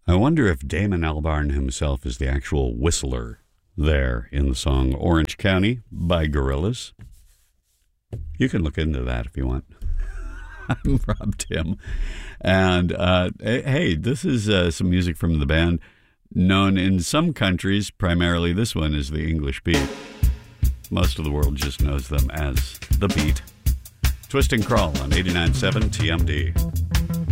I wonder if Damon Albarn himself is the actual whistler there in the song Orange County by Gorillaz. You can look into that if you want. I'm Rob Tim. And hey, this is some music from the band known in some countries, primarily this one, is the English Beat. Most of the world just knows them as The Beat. Twist and Crawl on 89.7 TMD.